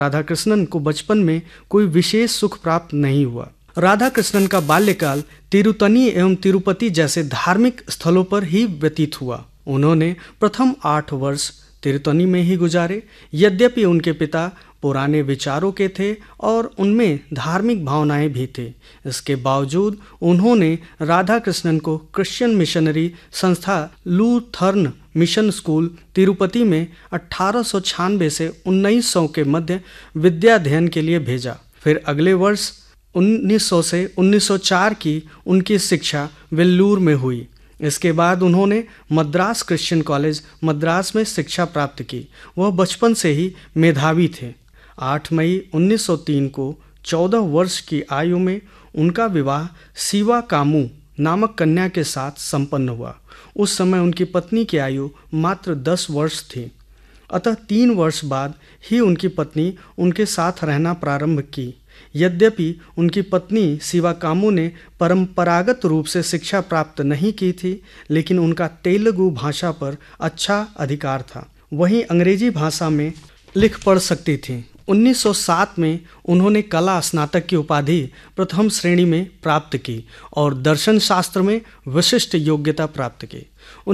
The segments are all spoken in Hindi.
राधाकृष्णन को बचपन में कोई विशेष सुख प्राप्त नहीं हुआ। राधाकृष्णन का बाल्यकाल तिरुतनी एवं तिरुपति जैसे धार्मिक स्थलों पर ही व्यतीत हुआ। उन्होंने प्रथम 8 वर्ष तिरुतनी में ही गुजारे। यद्यपि उनके पिता पुराने विचारों के थे और उनमें धार्मिक भावनाएं भी थी, इसके बावजूद उन्होंने राधाकृष्णन को क्रिश्चियन मिशनरी संस्था लूथर्न मिशन स्कूल तिरुपति में 1896 से 1900 के मध्य विद्याध्ययन के लिए भेजा। फिर अगले वर्ष 1900 से 1904 की उनकी शिक्षा वेल्लूर में हुई। इसके बाद उन्होंने मद्रास क्रिश्चियन कॉलेज मद्रास में शिक्षा प्राप्त की। वह बचपन से ही मेधावी थे। 8 मई 1903 को 14 वर्ष की आयु में उनका विवाह शिवा कामू नामक कन्या के साथ संपन्न हुआ। उस समय उनकी पत्नी की आयु मात्र 10 वर्ष थी। अतः 3 वर्ष बाद ही उनकी पत्नी उनके साथ रहना प्रारंभ की। यद्यपि उनकी पत्नी शिवा कामू ने परंपरागत रूप से शिक्षा प्राप्त नहीं की थी, लेकिन उनका तेलुगु भाषा पर अच्छा अधिकार था। वहीं अंग्रेजी भाषा में लिख पढ़ सकती थी। 1907 में उन्होंने कला स्नातक की उपाधि प्रथम श्रेणी में प्राप्त की और दर्शन शास्त्र में विशिष्ट योग्यता प्राप्त की।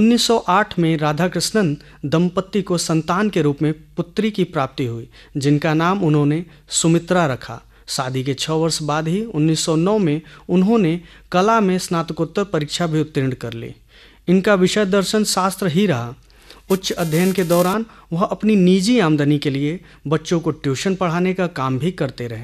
1908 में राधाकृष्णन दंपत्ति को संतान के रूप में पुत्री की प्राप्ति हुई, जिनका नाम उन्होंने सुमित्रा रखा। शादी के 6 वर्ष बाद ही 1909 में उन्होंने कला में स्नातकोत्तर परीक्षा भी उत्तीर्ण कर ली। इनका विषय दर्शन शास्त्र ही रहा। उच्च अध्ययन के दौरान वह अपनी निजी आमदनी के लिए बच्चों को ट्यूशन पढ़ाने का काम भी करते रहे।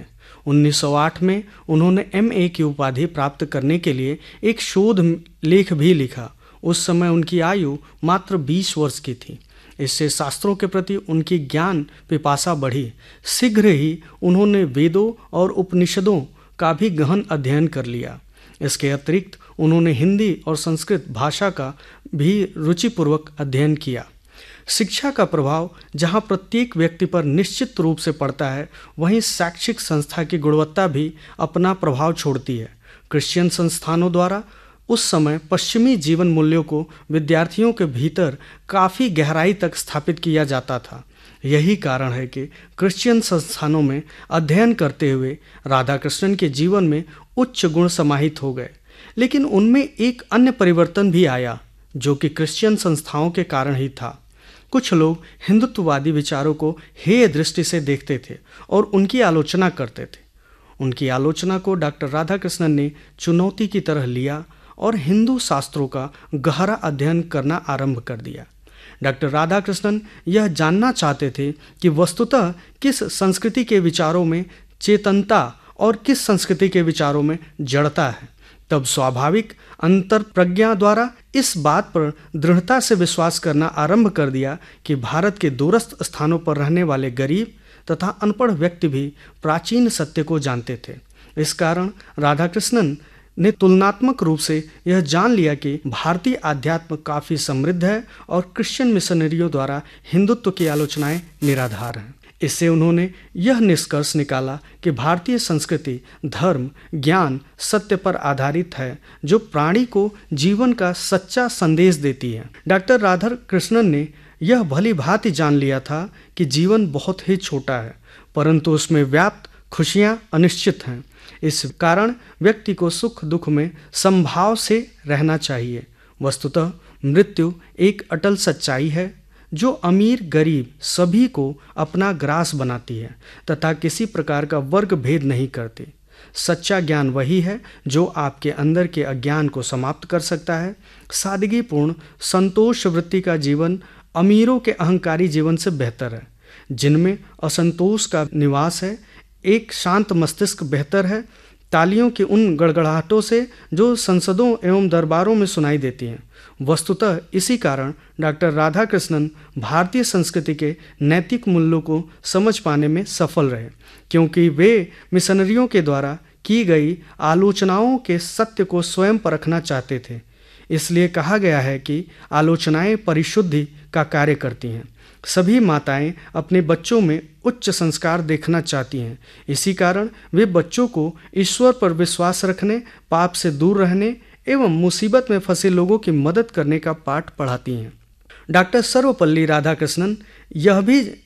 1908 में उन्होंने MA की उपाधि प्राप्त करने के लिए एक शोध लेख भी लिखा। उस समय उनकी आयु मात्र 20 वर्ष की थी। इससे शास्त्रों के प्रति उनकी ज्ञान पिपासा बढ़ी। शीघ्र ही उन्होंने वेदों और उपनिषदों का भी गहन अध्ययन कर लिया। इसके अतिरिक्त उन्होंने हिंदी और संस्कृत भाषा का भी रुचिपूर्वक अध्ययन किया। शिक्षा का प्रभाव जहाँ प्रत्येक व्यक्ति पर निश्चित रूप से पड़ता है, वहीं शैक्षिक संस्था की गुणवत्ता भी अपना प्रभाव छोड़ती है। क्रिश्चियन संस्थानों द्वारा उस समय पश्चिमी जीवन मूल्यों को विद्यार्थियों के भीतर काफ़ी गहराई तक स्थापित किया जाता था। यही कारण है कि क्रिश्चियन संस्थानों में अध्ययन करते हुए राधाकृष्णन के जीवन में उच्च गुण समाहित हो गए। लेकिन उनमें एक अन्य परिवर्तन भी आया, जो कि क्रिश्चियन संस्थाओं के कारण ही था। कुछ लोग हिंदुत्ववादी विचारों को हेय दृष्टि से देखते थे और उनकी आलोचना करते थे। उनकी आलोचना को डॉक्टर राधाकृष्णन ने चुनौती की तरह लिया और हिंदू शास्त्रों का गहरा अध्ययन करना आरंभ कर दिया। डॉक्टर राधाकृष्णन यह जानना चाहते थे कि वस्तुतः किस संस्कृति के विचारों में चेतनता और किस संस्कृति के विचारों में जड़ता है। तब स्वाभाविक अंतर प्रज्ञा द्वारा इस बात पर दृढ़ता से विश्वास करना आरंभ कर दिया कि भारत के दूरस्थ स्थानों पर रहने वाले गरीब तथा अनपढ़ व्यक्ति भी प्राचीन सत्य को जानते थे। इस कारण राधाकृष्णन ने तुलनात्मक रूप से यह जान लिया कि भारतीय आध्यात्म काफ़ी समृद्ध है और क्रिश्चियन मिशनरियों द्वारा हिंदुत्व की आलोचनाएं निराधार हैं। इससे उन्होंने यह निष्कर्ष निकाला कि भारतीय संस्कृति धर्म ज्ञान सत्य पर आधारित है, जो प्राणी को जीवन का सच्चा संदेश देती है। डॉक्टर राधाकृष्णन ने यह भली भांति जान लिया था कि जीवन बहुत ही छोटा है, परंतु उसमें व्याप्त खुशियाँ अनिश्चित हैं। इस कारण व्यक्ति को सुख दुख में समभाव से रहना चाहिए। वस्तुतः मृत्यु एक अटल सच्चाई है, जो अमीर गरीब सभी को अपना ग्रास बनाती है तथा किसी प्रकार का वर्ग भेद नहीं करती। सच्चा ज्ञान वही है जो आपके अंदर के अज्ञान को समाप्त कर सकता है। सादगीपूर्ण संतोष वृत्ति का जीवन अमीरों के अहंकारी जीवन से बेहतर है, जिनमें असंतोष का निवास है। एक शांत मस्तिष्क बेहतर है तालियों की उन गड़गड़ाहटों से जो संसदों एवं दरबारों में सुनाई देती हैं। वस्तुतः इसी कारण डॉक्टर राधाकृष्णन भारतीय संस्कृति के नैतिक मूल्यों को समझ पाने में सफल रहे, क्योंकि वे मिशनरियों के द्वारा की गई आलोचनाओं के सत्य को स्वयं परखना चाहते थे। इसलिए कहा गया है कि आलोचनाएं परिशुद्धि का कार्य करती हैं। सभी माताएं अपने बच्चों में उच्च संस्कार देखना चाहती हैं। इसी कारण वे बच्चों को ईश्वर पर विश्वास रखने, पाप से दूर रहने एवं मुसीबत में फंसे लोगों की मदद करने का पाठ पढ़ाती हैं। डॉक्टर सर्वपल्ली राधाकृष्णन यह भी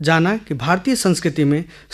जाना कि भारतीय संस्कृति में